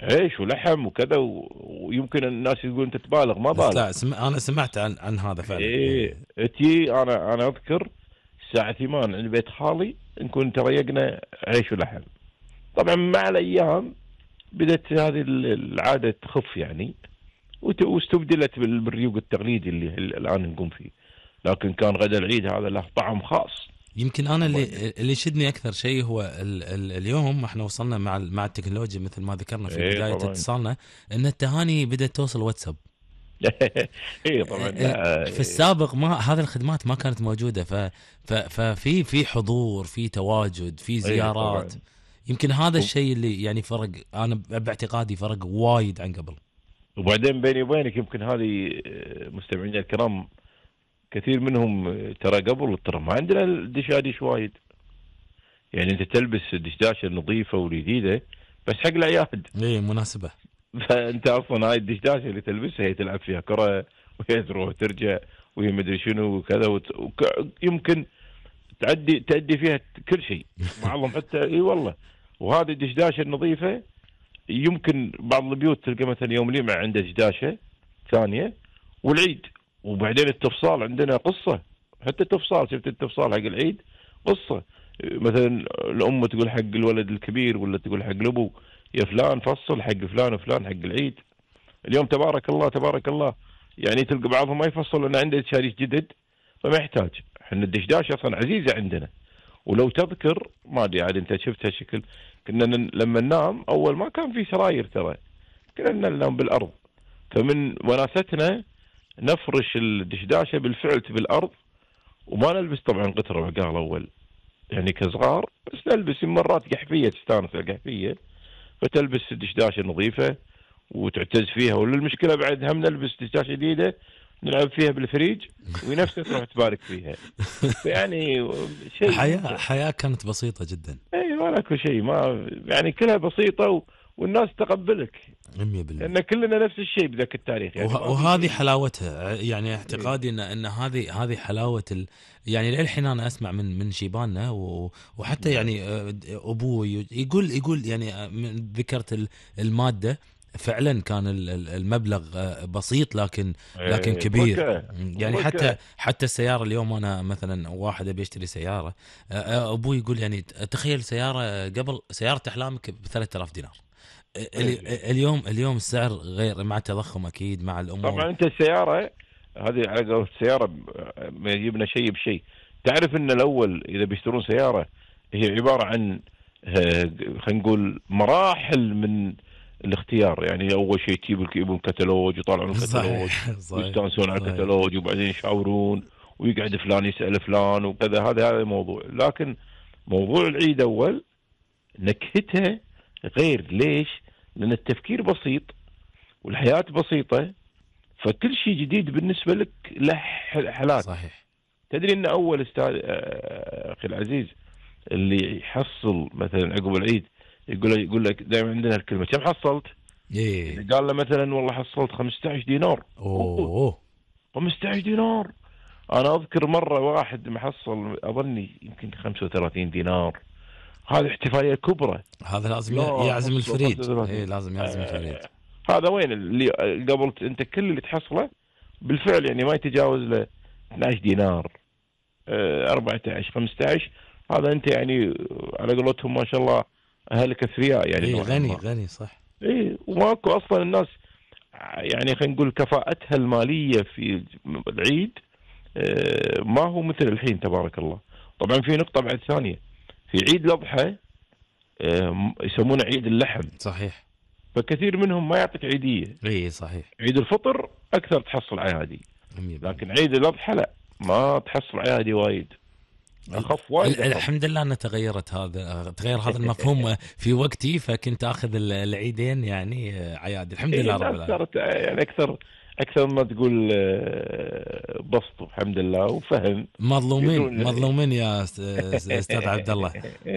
عيش ولحم وكذا ويمكن الناس يقولون انت تبالغ، ما بس بالغ. لا، انا سمعت عن هذا فعلا. ايه اتي انا اذكر الساعه 8 عند بيت خالي نكون تريقنا عيش ولحم. طبعا مع الايام بدأت هذه العاده تخف يعني، واستبدلت بالريوق التقليدي اللي الان نقوم فيه. لكن كان غدا العيد هذا له طعم خاص. يمكن انا طبعا يعني. اللي يشدني اكثر شيء هو اليوم احنا وصلنا مع التكنولوجيا مثل ما ذكرنا في ايه بدايه طبعا. اتصالنا، ان التهاني بدات توصل واتساب. ايه طبعا. لا في السابق ما هذه الخدمات ما كانت موجوده، ففي حضور، في تواجد، في ايه زيارات. طبعا. يمكن هذا الشيء اللي يعني فرق، انا باعتقادي فرق وايد عن قبل. وبعدين بيني وبينك يمكن هذه مستمعينا الكرام كثير منهم ترى قبل ترى ما عندنا الدشاديش وايد. يعني انت تلبس الدشداشه النظيفه والجديده بس حق الاعياد. ايه مناسبه. فانت اصلا هاي الدشداشه اللي تلبسها هي تلعب فيها كره، وهي تروح وترجع، وهي مدري شنو وكذا يمكن تأدي فيها كل شيء. بعضهم حتى اي والله. وهذه الدشداشه النظيفه يمكن بعض البيوت تلقى مثلا يوم لي عنده دشداشه ثانيه والعيد. وبعدين التفصال عندنا قصه. حتى التفصال، شفت التفصال حق العيد قصه. مثلا الام تقول حق الولد الكبير ولا تقول حق الابو يا فلان فصل حق فلان وفلان حق العيد. اليوم تبارك الله تبارك الله يعني تلقى بعضهم ما يفصل لانه عنده شريك جدد فما يحتاج. احنا الدشداشه اصلا عزيزه عندنا. ولو تذكر ما ادري عاد انت شفتها شكل، كنا لما ننام اول ما كان في سراير ترى، كنا ننام بالارض. فمن وناستنا نفرش الدشداشه بالفعل بالارض، وما نلبس طبعا قطر وعقال اول يعني كصغار، بس نلبس مرات قحفيه تستانس على القحفيه. فتلبس الدشداشه نظيفه وتعتز فيها. ولا المشكله بعد هم نلبس دشداشه جديده نلعب فيها بالفريج ونفسها تروح تبارك فيها. يعني شيء ممتع. حياه كانت بسيطه جدا. اي ولا كل شيء ما يعني كلها بسيطه والناس تقبلك. 100%. لان كلنا نفس الشيء بذاك التاريخ يعني ما في وهذه شيء. حلاوتها، يعني إيه. اعتقادي ان هذه حلاوه يعني للحين انا اسمع من شيباننا وحتى نعم. يعني ابوي يقول يعني ذكرت الماده. فعلا كان المبلغ بسيط، لكن إيه. كبير. بركه يعني حتى بركه. السياره اليوم، انا مثلا واحد ابي يشتري سياره، ابوي يقول يعني تخيل سياره قبل سياره احلامك ب 3000 دينار. إيه. اليوم السعر غير مع التضخم اكيد مع الامور. طبعا انت السياره هذه على قول السياره ما يجيبنا شيء بشيء. تعرف ان الاول اذا بيشترون سياره هي عباره عن خلينا نقول مراحل من الاختيار. يعني اول شيء يجيبون كتالوج يطالعون الكتالوج صحيح صحيح ويستانسون على صحيح. الكتالوج وبعدين يشاورون ويقعد فلان يسال فلان وكذا. هذا الموضوع. لكن موضوع العيد اول نكهته غير. ليش؟ لان التفكير بسيط والحياه بسيطه. فكل شيء جديد بالنسبه لك له حالات. صحيح. تدري ان اول استاذ اخي العزيز اللي يحصل مثلا عقب العيد يقول لك دائما عندنا الكلمه كم حصلت؟ ايه. اذا قال له مثلا والله حصلت 15 دينار. اوه اوه. 15 دينار. انا اذكر مره واحد محصل اظني يمكن 35 دينار. هذه احتفاليه كبرى. هذا لازم لا يعزم حصل الفريج. ايه 35. لازم يعزم الفريج. هذا وين اللي قبل انت كل اللي تحصله بالفعل يعني ما يتجاوز له 12 دينار 14 15. هذا انت يعني على قولتهم ما شاء الله اهلك اثرياء يعني ايه نوعا غني ما. غني صح. اي وماكو اصلا الناس يعني خلينا نقول كفاءتها الماليه في العيد ما هو مثل الحين تبارك الله. طبعا في نقطه بعد ثانيه في عيد الاضحى يسمونه عيد اللحم. صحيح. فكثير منهم ما يعطيك عيديه. ايه صحيح. عيد الفطر اكثر تحصل عيادي. 100%. لكن عيد الاضحى لا ما تحصل عيادي وايد. اخف وايد اخف. الحمد لله ان تغير هذا المفهوم في وقتي، فكنت اخذ العيدين يعني عيادي. الحمد اي لله رب الناس العالمين. صارت يعني اكثر ما تقول بسط الحمد لله وفهم. مظلومين يدرون مظلومين يا استاذ عبد الله.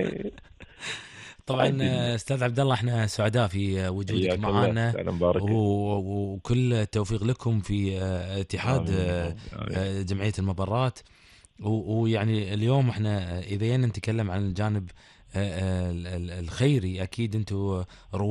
طبعا عادي. استاذ عبد الله، احنا سعداء في وجودك حياك الله معنا، تعالى مباركه. وكل التوفيق لكم في اتحاد امين يا رب امين. جمعية المبارات. ويعني اليوم احنا اذا نتكلم عن الجانب الخيري، اكيد انتم